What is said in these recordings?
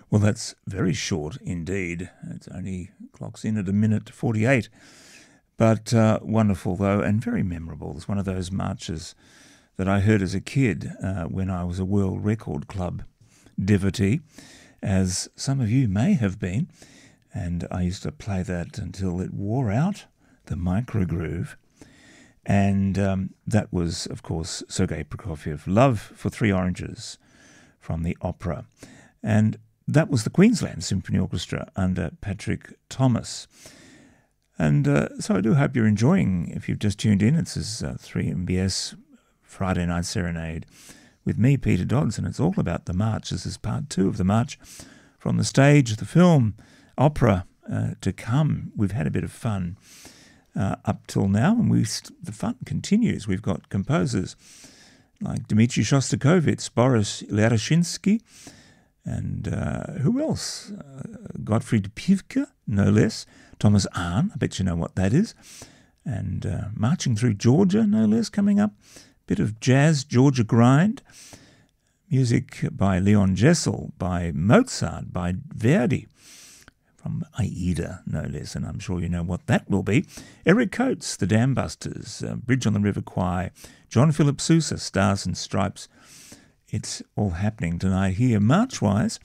Well, that's very short indeed. It only clocks in at 1:48. But wonderful, though, and very memorable. It's one of those marches that I heard as a kid when I was a World Record Club devotee, as some of you may have been. And I used to play that until it wore out, the microgroove. And that was, of course, Sergei Prokofiev, Love for Three Oranges, from the opera. And that was the Queensland Symphony Orchestra under Patrick Thomas. And so I do hope you're enjoying, if you've just tuned in, it's this 3MBS Friday Night Serenade with me, Peter Dodds, and it's all about the march. This is part 2 of the march from the stage, the film, opera to come. We've had a bit of fun up till now, and the fun continues. We've got composers like Dmitri Shostakovich, Boris Leroshinsky, and who else? Gottfried Pivka, no less. Thomas Arne, I bet you know what that is. And Marching Through Georgia, no less, coming up. Bit of jazz, Georgia Grind. Music by Leon Jessel, by Mozart, by Verdi. From Aida, no less, and I'm sure you know what that will be. Eric Coates, The Dam Busters, Bridge on the River Kwai, John Philip Sousa, Stars and Stripes. It's all happening tonight here, march-wise.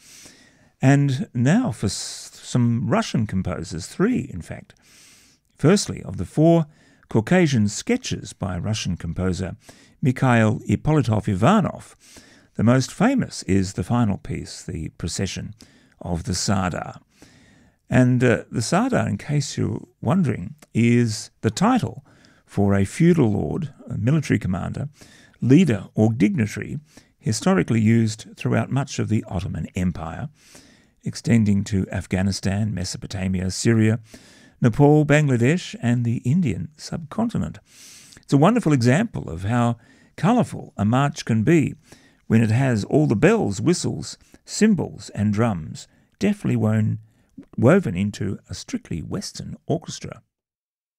And now for some Russian composers, 3 in fact. Firstly, of the 4 Caucasian sketches by Russian composer Mikhail Ippolitov Ivanov, the most famous is the final piece, the Procession of the Tsardar. And the Tsardar, in case you're wondering, is the title for a feudal lord, a military commander, leader or dignitary, historically used throughout much of the Ottoman Empire, extending to Afghanistan, Mesopotamia, Syria, Nepal, Bangladesh, and the Indian subcontinent. It's a wonderful example of how colourful a march can be when it has all the bells, whistles, cymbals, and drums deftly woven into a strictly Western orchestra.